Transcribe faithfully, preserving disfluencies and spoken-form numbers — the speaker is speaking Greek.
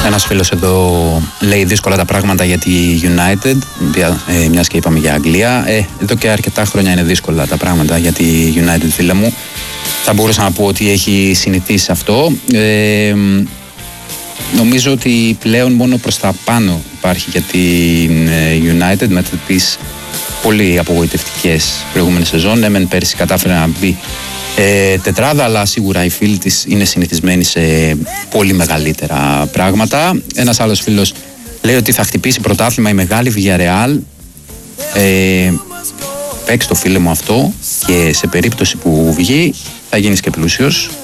Ένας φίλος εδώ λέει δύσκολα τα πράγματα για τη United, ε, μιας και είπαμε για Αγγλία. Ε, εδώ και αρκετά χρόνια είναι δύσκολα τα πράγματα για τη United, φίλε μου. Θα μπορούσα να πω ότι έχει συνηθίσει αυτό. Ε, νομίζω ότι πλέον μόνο προς τα πάνω υπάρχει για την United μετά τις πολύ απογοητευτικές προηγούμενες σεζόν. Ναι, μεν πέρυσι κατάφερε να μπει Ε, τετράδα, αλλά σίγουρα οι φίλοι της είναι συνηθισμένοι σε πολύ μεγαλύτερα πράγματα. Ένας άλλος φίλος λέει ότι θα χτυπήσει πρωτάθλημα η μεγάλη Villarreal. Ε, παίξ' το, φίλε μου, αυτό, και σε περίπτωση που βγει θα γίνεις και πλούσιος.